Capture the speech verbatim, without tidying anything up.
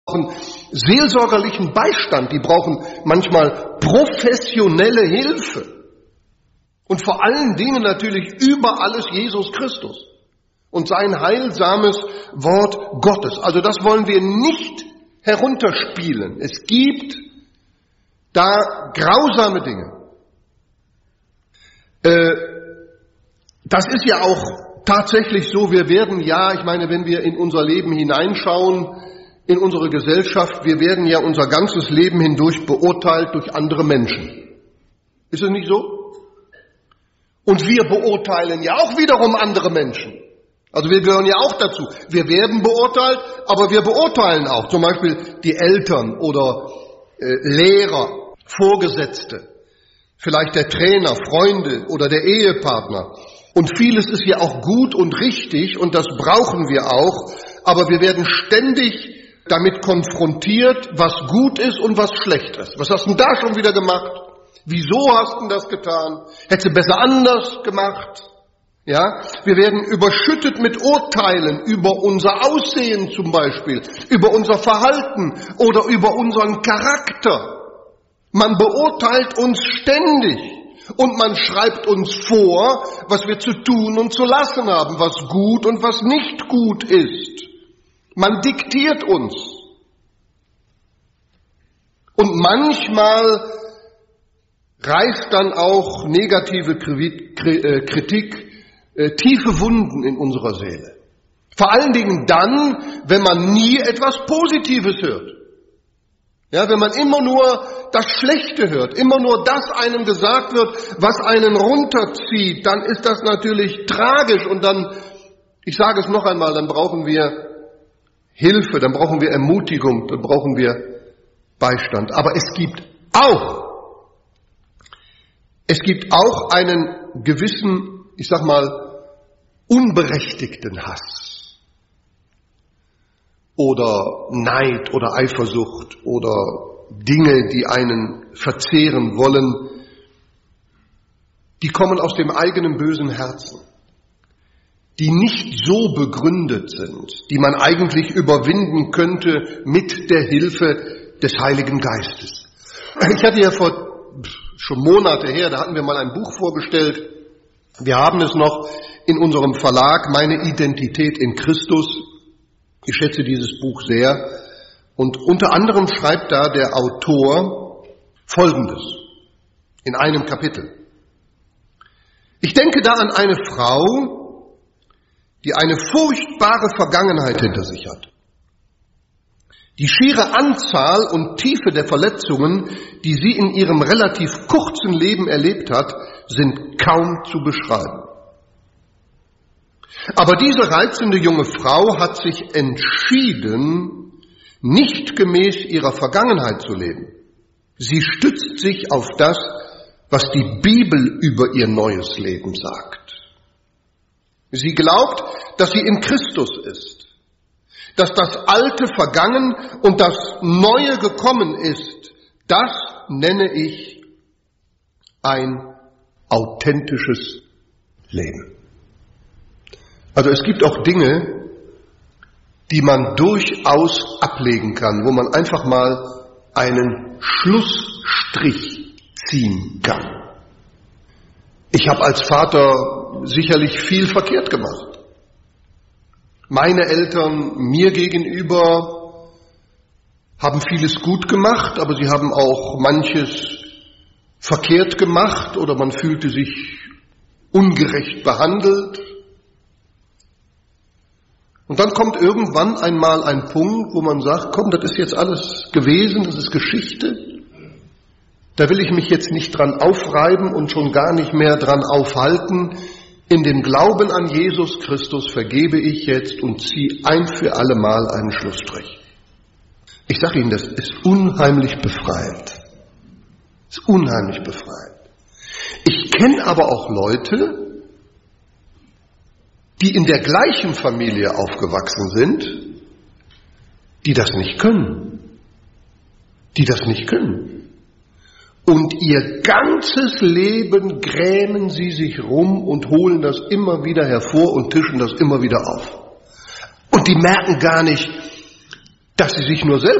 brauchen seelsorgerlichen Beistand, die brauchen manchmal professionelle Hilfe. Und vor allen Dingen natürlich über alles Jesus Christus und sein heilsames Wort Gottes. Also das wollen wir nicht herunterspielen. Es gibt da grausame Dinge. Äh, das ist ja auch tatsächlich so, wir werden ja, ich meine, wenn wir in unser Leben hineinschauen, in unsere Gesellschaft, wir werden ja unser ganzes Leben hindurch beurteilt durch andere Menschen. Ist es nicht so? Und wir beurteilen ja auch wiederum andere Menschen. Also wir gehören ja auch dazu. Wir werden beurteilt, aber wir beurteilen auch. Zum Beispiel die Eltern oder äh, Lehrer, Vorgesetzte, vielleicht der Trainer, Freunde oder der Ehepartner. Und vieles ist ja auch gut und richtig und das brauchen wir auch. Aber wir werden ständig damit konfrontiert, was gut ist und was schlecht ist. Was hast du denn da schon wieder gemacht? Wieso hast du das getan? Hättest du besser anders gemacht? Ja, wir werden überschüttet mit Urteilen über unser Aussehen zum Beispiel, über unser Verhalten oder über unseren Charakter. Man beurteilt uns ständig und man schreibt uns vor, was wir zu tun und zu lassen haben, was gut und was nicht gut ist. Man diktiert uns. Und manchmal reißt dann auch negative Kritik äh, tiefe Wunden in unserer Seele. Vor allen Dingen dann, wenn man nie etwas Positives hört. Ja, wenn man immer nur das Schlechte hört, immer nur das einem gesagt wird, was einen runterzieht, dann ist das natürlich tragisch und dann, ich sage es noch einmal, dann brauchen wir Hilfe, dann brauchen wir Ermutigung, dann brauchen wir Beistand. Aber es gibt auch, es gibt auch einen gewissen, ich sag mal, unberechtigten Hass oder Neid oder Eifersucht oder Dinge, die einen verzehren wollen, die kommen aus dem eigenen bösen Herzen, die nicht so begründet sind, die man eigentlich überwinden könnte mit der Hilfe des Heiligen Geistes. Ich hatte ja vor schon Monate her, da hatten wir mal ein Buch vorgestellt. Wir haben es noch in unserem Verlag, Meine Identität in Christus. Ich schätze dieses Buch sehr. Und unter anderem schreibt da der Autor Folgendes in einem Kapitel. Ich denke da an eine Frau, die eine furchtbare Vergangenheit hinter sich hat. Die schiere Anzahl und Tiefe der Verletzungen, die sie in ihrem relativ kurzen Leben erlebt hat, sind kaum zu beschreiben. Aber diese reizende junge Frau hat sich entschieden, nicht gemäß ihrer Vergangenheit zu leben. Sie stützt sich auf das, was die Bibel über ihr neues Leben sagt. Sie glaubt, dass sie in Christus ist, dass das Alte vergangen und das Neue gekommen ist. Das nenne ich ein authentisches Leben. Also es gibt auch Dinge, die man durchaus ablegen kann, wo man einfach mal einen Schlussstrich ziehen kann. Ich habe als Vater sicherlich viel verkehrt gemacht. Meine Eltern mir gegenüber haben vieles gut gemacht, aber sie haben auch manches verkehrt gemacht oder man fühlte sich ungerecht behandelt. Und dann kommt irgendwann einmal ein Punkt, wo man sagt, komm, das ist jetzt alles gewesen, das ist Geschichte. Da will ich mich jetzt nicht dran aufreiben und schon gar nicht mehr dran aufhalten. In dem Glauben an Jesus Christus vergebe ich jetzt und ziehe ein für alle Mal einen Schlussstrich. Ich sage Ihnen, das ist unheimlich befreiend. Das ist unheimlich befreiend. Ich kenne aber auch Leute, die in der gleichen Familie aufgewachsen sind, die das nicht können. Die das nicht können. Und ihr ganzes Leben grämen sie sich rum und holen das immer wieder hervor und tischen das immer wieder auf. Und die merken gar nicht, dass sie sich nur selber